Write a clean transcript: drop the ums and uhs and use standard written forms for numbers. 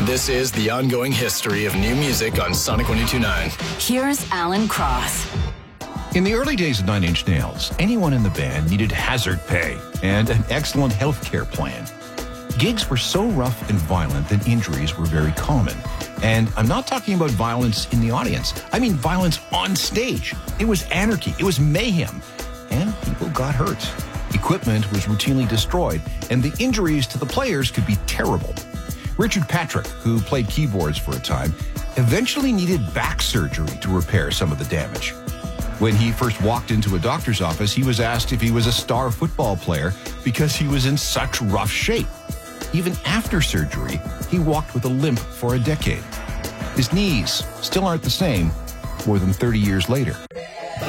This is the ongoing history of new music on Sonic 102.9. Here's Alan Cross. In the early days of Nine Inch Nails, anyone in the band needed hazard pay and an excellent health care plan. Gigs were so rough and violent that injuries were very common. And I'm not talking about violence in the audience. I mean violence on stage. It was anarchy. It was mayhem. And people got hurt. Equipment was routinely destroyed, and the injuries to the players could be terrible. Richard Patrick, who played keyboards for a time, eventually needed back surgery to repair some of the damage. When he first walked into a doctor's office, he was asked if he was a star football player because he was in such rough shape. Even after surgery, he walked with a limp for a decade. His knees still aren't the same more than 30 years later.